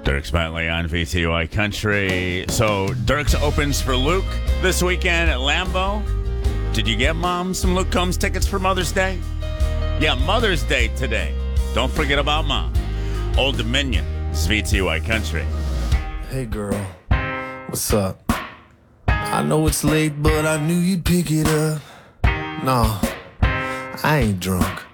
Dirks Bentley on VTY Country. So Dirks opens for Luke this weekend at Lambeau. Did you get Mom some Luke Combs tickets for Mother's Day? Yeah, Mother's Day today. Don't forget about Mom. Old Dominion. It's VTY Country. Hey girl, what's up? I know it's late, but I knew you'd pick it up. No, I ain't drunk.